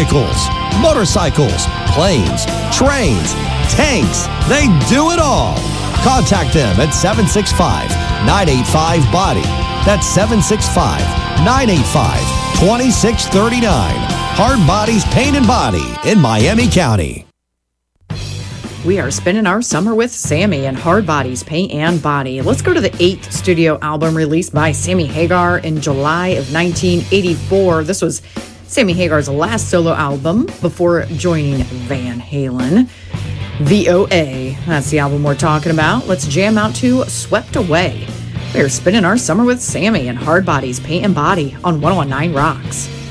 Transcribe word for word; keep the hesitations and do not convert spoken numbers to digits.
vehicles, motorcycles, planes, trains, tanks. They do it all. Contact them at seven six five, nine eight five, B O D Y. That's seven six five, nine eight five, two six three nine. Hard Bodies Paint and Body in Miami County. We are spending our summer with Sammy and Hard Bodies Paint and Body. Let's go to the eighth studio album released by Sammy Hagar in July of nineteen eighty-four. This was Sammy Hagar's last solo album before joining Van Halen. V O A, that's the album we're talking about. Let's jam out to Swept Away. We are spending our summer with Sammy and Hard Bodies Paint and Body on one oh one nine Rocks.